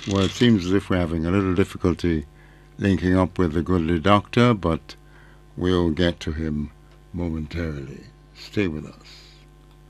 Well, it seems as if we're having a little difficulty linking up with the goodly doctor, but we'll get to him momentarily. Stay with us.